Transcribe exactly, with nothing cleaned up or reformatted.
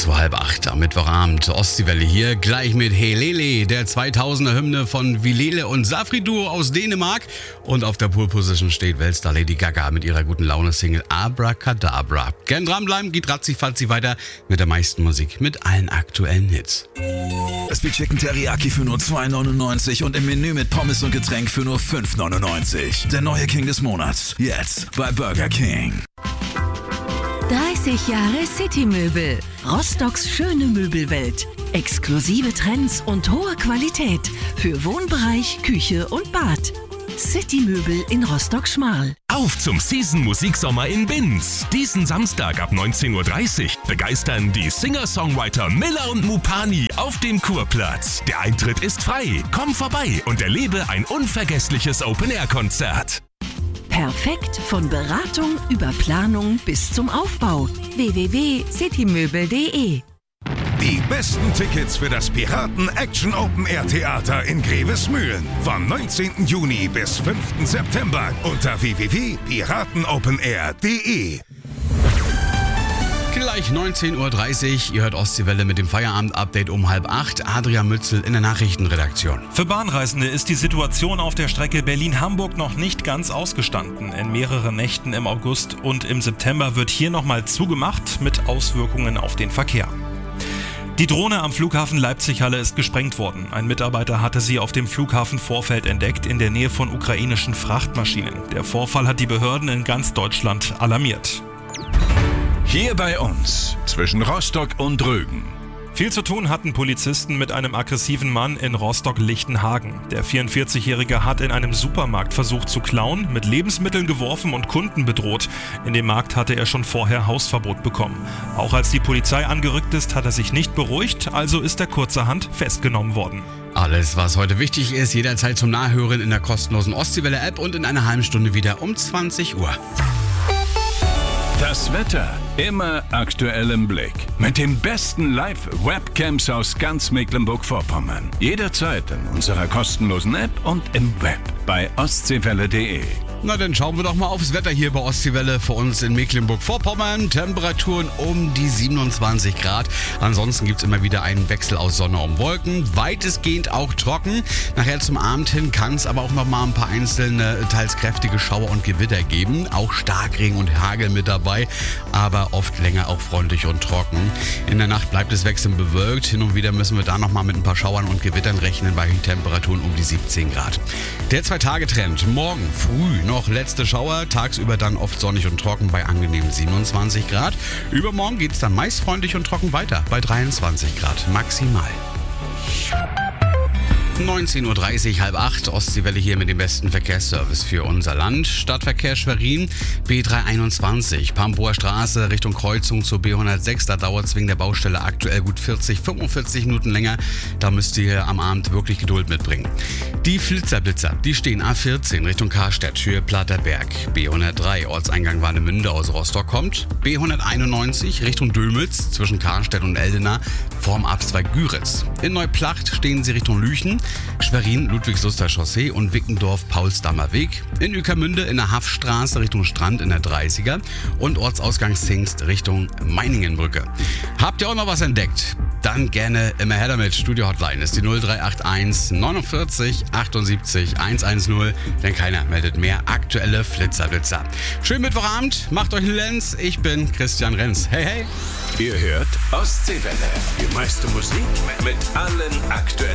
zu halb acht am Mittwochabend. Ostseewelle hier, gleich mit Helele, der zweitausender-Hymne von Vilele und Safri Duo aus Dänemark. Und auf der Pole Position steht Weltstar Lady Gaga mit ihrer guten Laune-Single Abracadabra. Gern dranbleiben, geht ratzi-fatzi weiter mit der meisten Musik, mit allen aktuellen Hits. Crispy Chicken Teriyaki für nur zwei neunundneunzig und im Menü mit Pommes und Getränk für nur fünf neunundneunzig. Der neue King des Monats, jetzt bei Burger King. dreißig Jahre City-Möbel. Rostocks schöne Möbelwelt. Exklusive Trends und hohe Qualität für Wohnbereich, Küche und Bad. City-Möbel in Rostock-Schmarl. Auf zum Season-Musiksommer in Binz. Diesen Samstag ab neunzehn Uhr dreißig begeistern die Singer-Songwriter Miller und Mupani auf dem Kurplatz. Der Eintritt ist frei. Komm vorbei und erlebe ein unvergessliches Open-Air-Konzert. Perfekt von Beratung über Planung bis zum Aufbau. w w w punkt citymöbel punkt de Die besten Tickets für das Piraten Action Open Air Theater in Grevesmühlen vom neunzehnten Juni bis fünften September unter w w w punkt piratenopenair punkt de. Gleich neunzehn Uhr dreißig, ihr hört Ostseewelle mit dem Feierabend-Update um halb acht. Adrian Mützel in der Nachrichtenredaktion. Für Bahnreisende ist die Situation auf der Strecke Berlin-Hamburg noch nicht ganz ausgestanden. In mehreren Nächten im August und im September wird hier nochmal zugemacht mit Auswirkungen auf den Verkehr. Die Drohne am Flughafen Leipzig-Halle ist gesprengt worden. Ein Mitarbeiter hatte sie auf dem Flughafenvorfeld entdeckt, in der Nähe von ukrainischen Frachtmaschinen. Der Vorfall hat die Behörden in ganz Deutschland alarmiert. Hier bei uns, zwischen Rostock und Rügen. Viel zu tun hatten Polizisten mit einem aggressiven Mann in Rostock-Lichtenhagen. Der vierundvierzigjährige hat in einem Supermarkt versucht zu klauen, mit Lebensmitteln geworfen und Kunden bedroht. In dem Markt hatte er schon vorher Hausverbot bekommen. Auch als die Polizei angerückt ist, hat er sich nicht beruhigt, also ist er kurzerhand festgenommen worden. Alles, was heute wichtig ist, jederzeit zum Nachhören in der kostenlosen Ostseewelle-App und in einer halben Stunde wieder um zwanzig Uhr. Das Wetter immer aktuell im Blick. Mit den besten Live-Webcams aus ganz Mecklenburg-Vorpommern. Jederzeit in unserer kostenlosen App und im Web bei ostseewelle punkt de. Na, dann schauen wir doch mal aufs Wetter hier bei Ostseewelle für uns in Mecklenburg-Vorpommern. Temperaturen um die siebenundzwanzig Grad. Ansonsten gibt es immer wieder einen Wechsel aus Sonne und Wolken. Weitestgehend auch trocken. Nachher zum Abend hin kann es aber auch noch mal ein paar einzelne, teils kräftige Schauer und Gewitter geben. Auch Starkregen und Hagel mit dabei, aber oft länger auch freundlich und trocken. In der Nacht bleibt es wechselnd bewölkt. Hin und wieder müssen wir da noch mal mit ein paar Schauern und Gewittern rechnen bei Temperaturen um die siebzehn Grad. Der Zwei-Tage-Trend. Morgen früh noch letzte Schauer, tagsüber dann oft sonnig und trocken bei angenehmen siebenundzwanzig Grad. Übermorgen geht es dann meist freundlich und trocken weiter bei dreiundzwanzig Grad maximal. neunzehn Uhr dreißig, halb acht, Ostseewelle hier mit dem besten Verkehrsservice für unser Land. Stadtverkehr Schwerin, B dreihunderteinundzwanzig, Pampower Straße Richtung Kreuzung zur B hundertsechs. Da dauert es wegen der Baustelle aktuell gut vierzig, fünfundvierzig Minuten länger. Da müsst ihr am Abend wirklich Geduld mitbringen. Die Flitzerblitzer, die stehen A vierzehn Richtung Karstedt, Höhe Platterberg. B hundertdrei, Ortseingang Warnemünde aus Rostock kommt. B hunderteinundneunzig Richtung Dömitz zwischen Karstedt und Eldena, vorm Abzweig Güritz. In Neuplacht stehen sie Richtung Lüchen. Schwerin, Ludwigsuster Chaussee und Wickendorf, Paulsdammer Weg. In Ueckermünde in der Haffstraße Richtung Strand in der dreißiger und Ortsausgang Zingst Richtung Meiningenbrücke. Habt ihr auch noch was entdeckt? Dann gerne immer her damit. Studio-Hotline ist die null drei acht eins neunundvierzig achtundsiebzig hundertzehn, denn keiner meldet mehr aktuelle Flitzerblitzer. Schönen Mittwochabend, macht euch einen Lenz. Ich bin Christian Renz. Hey, hey. Ihr hört Ostseewelle. Die meiste Musik mit allen aktuellen